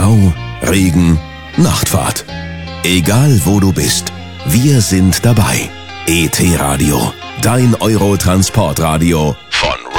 Stau, Regen, Nachtfahrt. Egal wo du bist, wir sind dabei. ET Radio, dein Euro-Transportradio von